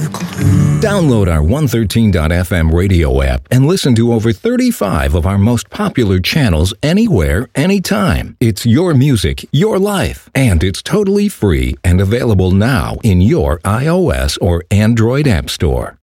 clue. Download our 113.fm radio app and listen to over 35 of our most popular channels anywhere, anytime. It's your music, your life, and it's totally free and available now in your iOS or Android app store.